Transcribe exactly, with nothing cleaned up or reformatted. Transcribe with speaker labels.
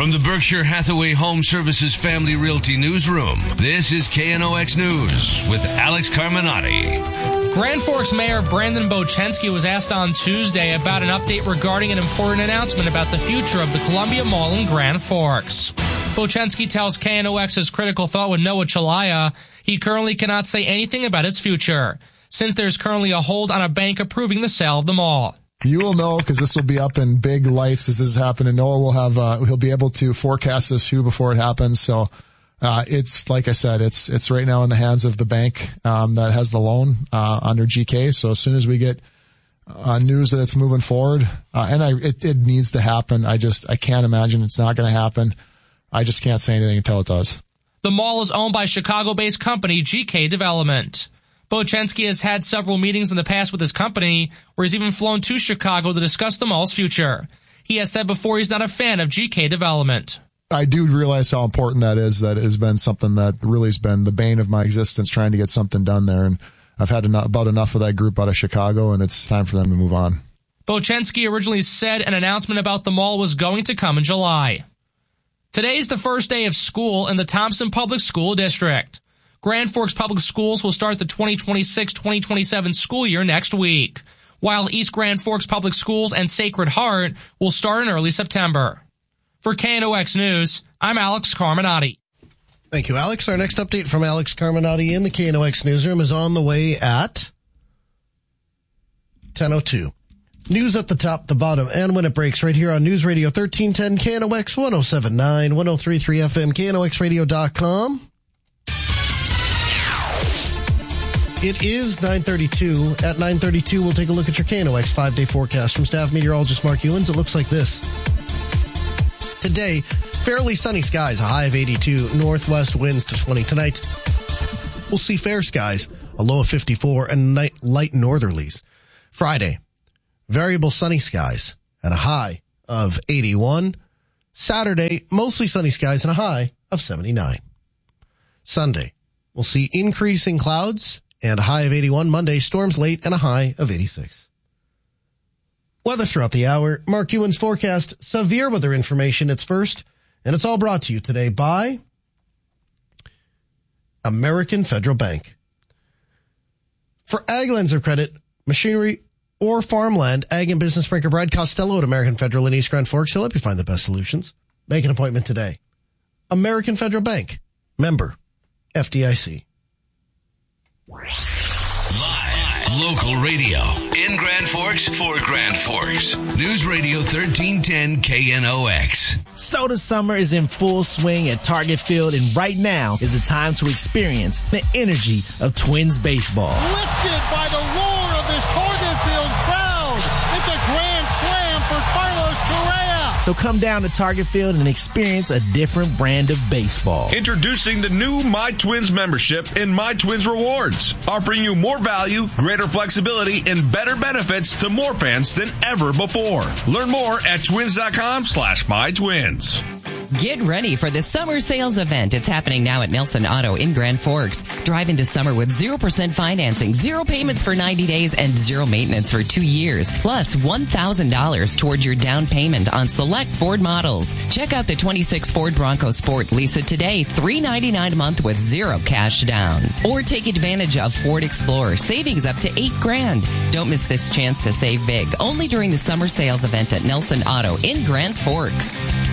Speaker 1: From the Berkshire Hathaway Home Services Family Realty Newsroom, this is K N O X News with Alex Carminati.
Speaker 2: Grand Forks Mayor Brandon Bochenski was asked on Tuesday about an update regarding an important announcement about the future of the Columbia Mall in Grand Forks. Bochenski tells K N O X's Critical Thought with Noah Chalaya he currently cannot say anything about its future, since there's currently a hold on a bank approving the sale of the mall.
Speaker 3: You will know because this will be up in big lights as this is happening. Noah will have, uh, he'll be able to forecast this too before it happens. So, uh, it's, like I said, it's, it's right now in the hands of the bank, um, that has the loan, uh, under G K. So as soon as we get, uh, news that it's moving forward, uh, and I, it, it needs to happen. I just, I can't imagine it's not going to happen. I just can't say anything until it does.
Speaker 2: The mall is owned by Chicago-based company G K Development. Bochenski has had several meetings in the past with his company, where he's even flown to Chicago to discuss the mall's future. He has said before he's not a fan of G K Development.
Speaker 3: I do realize how important that is. That has been something that really has been the bane of my existence, trying to get something done there. And I've had enough, about enough of that group out of Chicago, and it's time for them to move on.
Speaker 2: Bochenski originally said an announcement about the mall was going to come in July. Today's the first day of school in the Thompson Public School District. Grand Forks Public Schools will start the twenty twenty-six twenty twenty-seven school year next week, while East Grand Forks Public Schools and Sacred Heart will start in early September. For K N O X News, I'm Alex Carminati.
Speaker 4: Thank you, Alex. Our next update from Alex Carminati in the K N O X newsroom is on the way at ten oh two. News at the top, the bottom, and when it breaks right here on News Radio thirteen ten, K N O X one oh seven point nine, one oh three point three F M, K N O X radio dot com. It is nine thirty-two. At nine thirty-two, we'll take a look at your K N O X five-day forecast from staff meteorologist Mark Ewens. It looks like this. Today, fairly sunny skies, a high of eighty-two, northwest winds to twenty. Tonight, we'll see fair skies, a low of fifty-four, and night light northerlies. Friday, variable sunny skies and a high of eighty-one. Saturday, mostly sunny skies and a high of seventy-nine. Sunday, we'll see increasing clouds and a high of eighty-one. Monday, storms late and a high of eighty-six. Weather throughout the hour. Mark Ewan's forecast, severe weather information. It's first, and it's all brought to you today by American Federal Bank. For ag lines of credit, machinery, or farmland, ag and business banker Brad Costello at American Federal in East Grand Forks. He'll help you find the best solutions. Make an appointment today. American Federal Bank. Member F D I C.
Speaker 1: Live, local radio in Grand Forks for Grand Forks. News Radio thirteen ten K N O X.
Speaker 5: So the summer is in full swing at Target Field, and right now is the time to experience the energy of Twins baseball.
Speaker 6: Lifted by the roar of this Target Field crowd. It's a grand slam for Carlos Correa.
Speaker 5: So come down to Target Field and experience a different brand of baseball.
Speaker 7: Introducing the new My Twins membership in My Twins Rewards, offering you more value, greater flexibility, and better benefits to more fans than ever before. Learn more at twins.com slash my twins.
Speaker 8: Get ready for the summer sales event. It's happening now at Nelson Auto in Grand Forks. Drive into summer with zero percent financing, zero payments for ninety days, and zero maintenance for two years. Plus one thousand dollars toward your down payment on select Ford models. Check out the twenty-six Ford Bronco Sport. Lease it today, three ninety-nine a month with zero cash down. Or take advantage of Ford Explorer. Savings up to eight grand. Don't miss this chance to save big. Only during the summer sales event at Nelson Auto in Grand Forks.